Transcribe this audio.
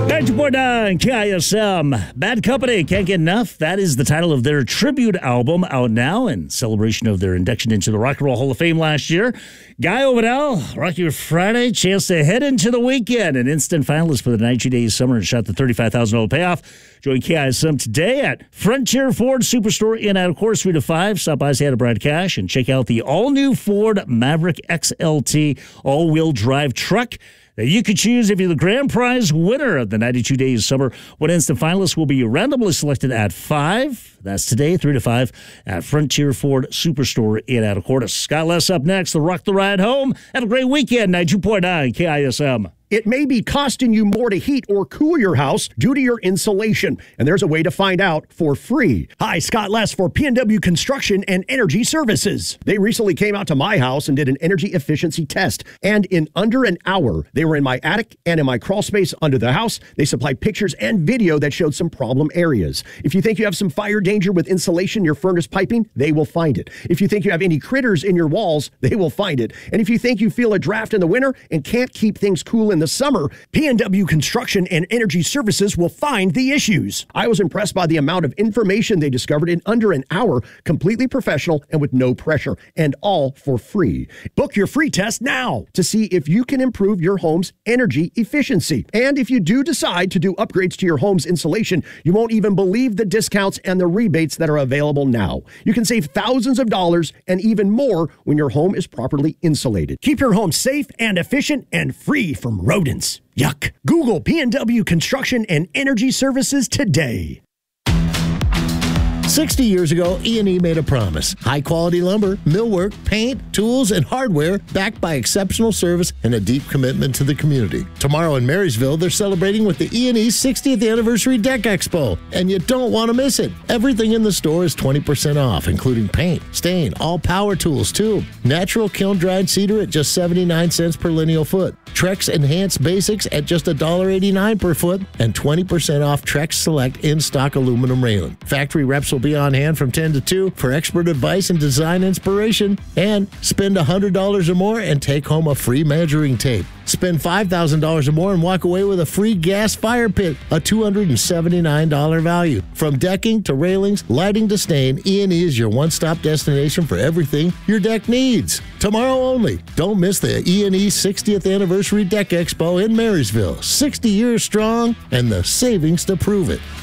92.9 KISM. Bad Company, Can't Get Enough. That is the title of their tribute album, out now in celebration of their induction into the Rock and Roll Hall of Fame last year. Guy Ovidal, Rocky Friday, chance to head into the weekend. An instant finalist for the 90 Days Summer and shot the $35,000 payoff. Join KISM today at Frontier Ford Superstore in out of course 3 to 5. Stop by, say hi to Brad Cash, and check out the all-new Ford Maverick XLT all-wheel drive truck that you could choose if you're the grand prize winner of the 92 Days Summer. One instant finalist will be randomly selected at 5. That's today, 3 to 5, at Frontier Ford Superstore in Anacortes. Scott Less up next to rock the ride home. Have a great weekend, 92.9 KISM. It may be costing you more to heat or cool your house due to your insulation, and there's a way to find out for free. Hi, Scott Less for P&W Construction and Energy Services. They recently came out to my house and did an energy efficiency test, and in under an hour, they were in my attic and in my crawl space under the house. They supplied pictures and video that showed some problem areas. If you think you have some fire danger with insulation in your furnace piping, they will find it. If you think you have any critters in your walls, they will find it. And if you think you feel a draft in the winter and can't keep things cool in the summer, P&W Construction and Energy Services will find the issues. I was impressed by the amount of information they discovered in under an hour, completely professional and with no pressure, and all for free. Book your free test now to see if you can improve your home's energy efficiency. And if you do decide to do upgrades to your home's insulation, you won't even believe the discounts and the rebates that are available now. You can save thousands of dollars and even more when your home is properly insulated. Keep your home safe and efficient and free from rodents. Yuck. Google P&W Construction and Energy Services today. 60 years ago, E&E made a promise. High-quality lumber, millwork, paint, tools, and hardware backed by exceptional service and a deep commitment to the community. Tomorrow in Marysville, they're celebrating with the E&E 60th Anniversary Deck Expo, and you don't want to miss it. Everything in the store is 20% off, including paint, stain, all power tools, too. Natural kiln-dried cedar at just 79 cents per lineal foot. Trex Enhanced Basics at just $1.89 per foot, and 20% off Trex Select in-stock aluminum railing. Factory reps will be on hand from 10 to 2 for expert advice and design inspiration. And spend $100 or more and take home a free measuring tape. Spend $5,000 or more and walk away with a free gas fire pit, a $279 value. From decking to railings, lighting to stain, E&E is your one-stop destination for everything your deck needs. Tomorrow only. Don't miss the E&E 60th Anniversary Deck Expo in Marysville. 60 years strong and the savings to prove it.